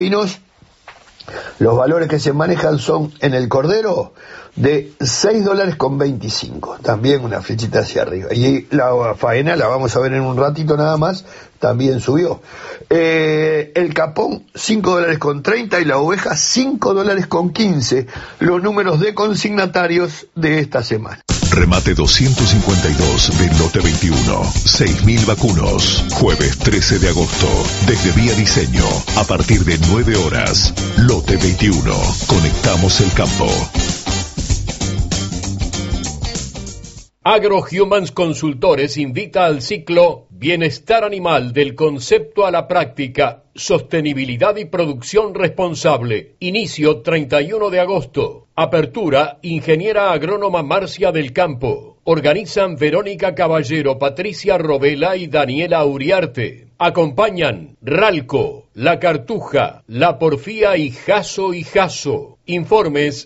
Vinos, los valores que se manejan son en el cordero de $6.25, también una flechita hacia arriba, y la faena la vamos a ver en un ratito nada más, también subió. El capón $5.30 y la oveja $5.15, los números de consignatarios de esta semana. Remate 252 del lote 21, 6.000 vacunos, jueves 13 de agosto, desde Vía Diseño, a partir de 9 horas, lote 21, conectamos el campo. AgroHumans Consultores invita al ciclo Bienestar Animal del concepto a la práctica, sostenibilidad y producción responsable. Inicio 31 de agosto. Apertura Ingeniera Agrónoma Marcia del Campo. Organizan Verónica Caballero, Patricia Robela y Daniela Uriarte. Acompañan Ralco, La Cartuja, La Porfía y Jaso y Jaso. Informes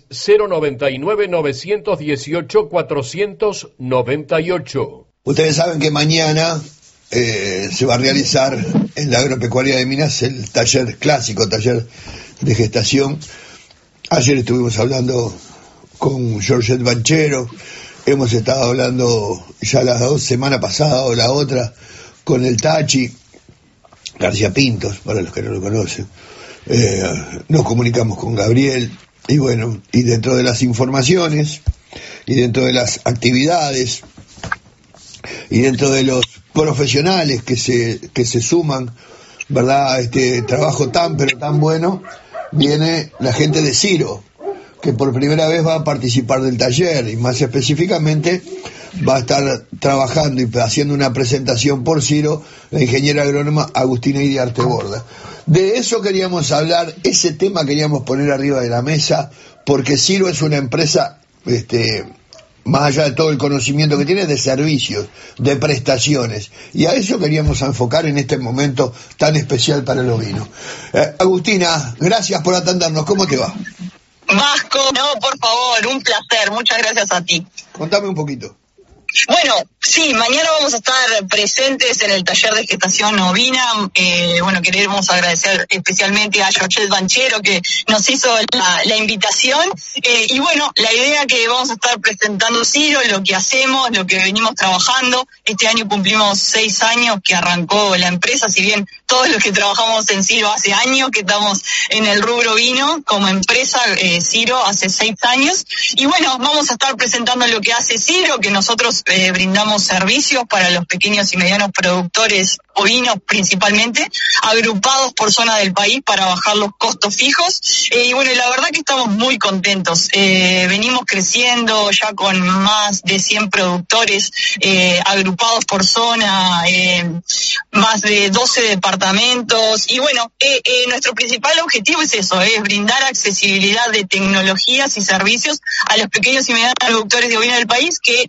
099-918-498. Ustedes saben que mañana se va a realizar en la Agropecuaria de Minas el taller clásico, taller de gestación. Ayer estuvimos hablando con Georgette Banchero, hemos estado hablando ya la semana pasada o la otra con el Tachi García Pintos, para los que no lo conocen. Nos comunicamos con Gabriel y bueno, y dentro de las informaciones y dentro de las actividades y dentro de los profesionales que se suman, ¿verdad?, a este trabajo tan pero tan bueno, viene la gente de Ciro, que por primera vez va a participar del taller y más específicamente va a estar trabajando y haciendo una presentación por Ciro, la ingeniera agrónoma Agustina Iriarte Borda. De eso queríamos hablar, ese tema queríamos poner arriba de la mesa, porque Ciro es una empresa, más allá de todo el conocimiento que tiene, de servicios, de prestaciones, y a eso queríamos enfocar en este momento tan especial para el ovino. Agustina, gracias por atendernos, ¿cómo te va? Vasco, no, por favor, un placer, muchas gracias a ti. Contame un poquito. Bueno, sí, mañana vamos a estar presentes en el taller de gestación ovina. Queremos agradecer especialmente a Georgette Banchero que nos hizo la invitación. Y bueno, la idea que vamos a estar presentando Ciro, lo que hacemos, lo que venimos trabajando. Este año cumplimos 6 años que arrancó la empresa, si bien todos los que trabajamos en Ciro hace años que estamos en el rubro vino, como empresa Ciro hace 6 años. Y bueno, vamos a estar presentando lo que hace Ciro, que nosotros brindamos servicios para los pequeños y medianos productores ovinos principalmente, agrupados por zona del país para bajar los costos fijos. Y bueno, la verdad que estamos muy contentos. Venimos creciendo ya con más de 100 productores agrupados por zona, más de 12 departamentos. Y bueno, nuestro principal objetivo es eso, es brindar accesibilidad de tecnologías y servicios a los pequeños y medianos productores de ovino del país, que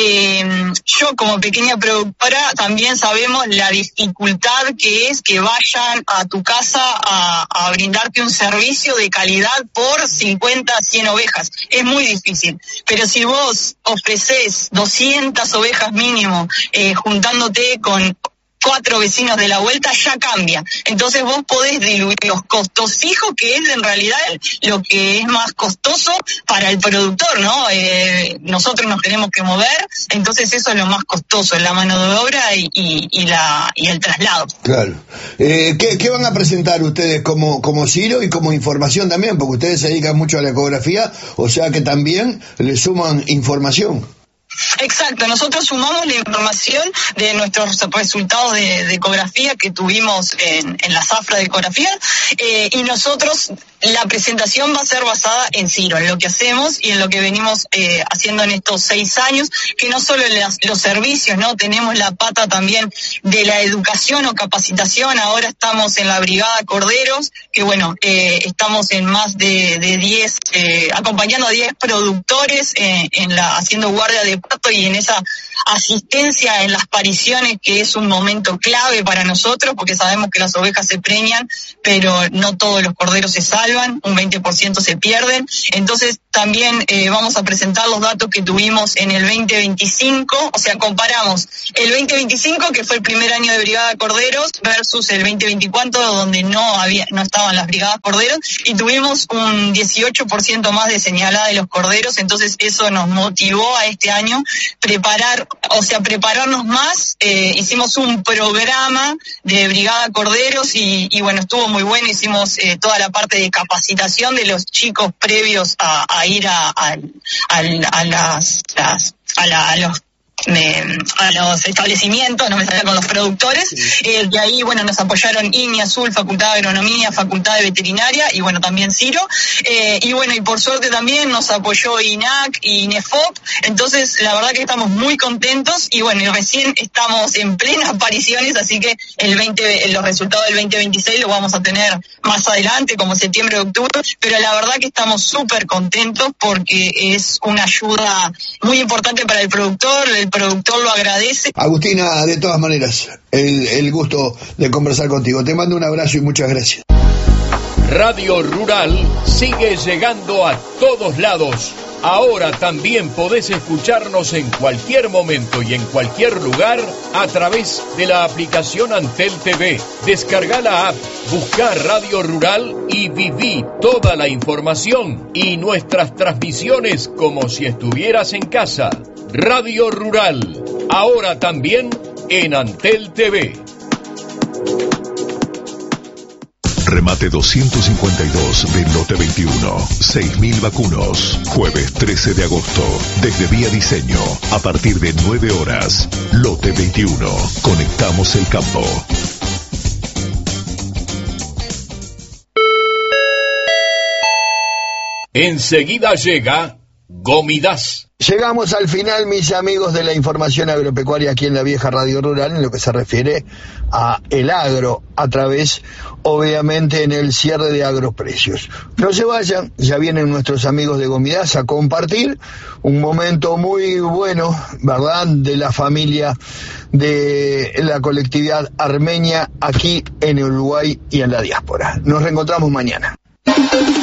yo como pequeña productora también sabemos la dificultad que es que vayan a tu casa a brindarte un servicio de calidad por 50, 100 ovejas. Es muy difícil. Pero si vos ofrecés 200 ovejas mínimo, juntándote con 4 vecinos de la vuelta, ya cambia. Entonces vos podés diluir los costos fijos, que es en realidad lo que es más costoso para el productor, ¿no? Nosotros nos tenemos que mover, entonces eso es lo más costoso, la mano de obra y el traslado. Claro. ¿Qué van a presentar ustedes como Ciro y como información también? Porque ustedes se dedican mucho a la ecografía, o sea que también le suman información. Exacto, nosotros sumamos la información de nuestros resultados de ecografía que tuvimos en la zafra de ecografía, y nosotros, la presentación va a ser basada en Ciro, en lo que hacemos y en lo que venimos haciendo en estos 6 años, que no solo los servicios, ¿no? Tenemos la pata también de la educación o capacitación. Ahora estamos en la Brigada Corderos, que bueno, estamos en más de 10, acompañando a 10 productores haciendo guardia de contacto y en esa asistencia en las pariciones, que es un momento clave para nosotros, porque sabemos que las ovejas se preñan, pero no todos los corderos se salvan, un 20% se pierden. Entonces también vamos a presentar los datos que tuvimos en el 2025, o sea, comparamos el 2025, que fue el primer año de Brigada Corderos, versus el 2024, donde no estaban las Brigadas Corderos, y tuvimos un 18% más de señalada de los corderos. Entonces eso nos motivó a este año prepararnos más. Hicimos un programa de Brigada Corderos y bueno, estuvo muy bueno. Hicimos toda la parte de capacitación de los chicos previos a ir a los establecimientos, no me salía con los productores. De ahí, bueno, nos apoyaron INI Azul, Facultad de Agronomía, Facultad de Veterinaria y bueno, también Ciro. Y bueno, y por suerte también nos apoyó INAC y INEFOP. Entonces, la verdad que estamos muy contentos y bueno, y recién estamos en plenas apariciones, así que los resultados del 2026 los vamos a tener más adelante, como septiembre, octubre, pero la verdad que estamos súper contentos porque es una ayuda muy importante para el productor lo agradece. Agustina, de todas maneras, el gusto de conversar contigo. Te mando un abrazo y muchas gracias. Radio Rural sigue llegando a todos lados. Ahora también podés escucharnos en cualquier momento y en cualquier lugar a través de la aplicación Antel TV. Descarga la app, busca Radio Rural y viví toda la información y nuestras transmisiones como si estuvieras en casa. Radio Rural, ahora también en Antel TV. Remate 252 de Lote 21. 6.000 vacunos. Jueves 13 de agosto. Desde Vía Diseño. A partir de 9 horas. Lote 21. Conectamos el campo. Enseguida llega Gomidas. Llegamos al final, mis amigos, de la información agropecuaria aquí en la vieja Radio Rural, en lo que se refiere a el agro, a través, obviamente, en el cierre de Agroprecios. No se vayan, ya vienen nuestros amigos de Gomidas a compartir un momento muy bueno, ¿verdad?, de la familia de la colectividad armenia aquí en Uruguay y en la diáspora. Nos reencontramos mañana.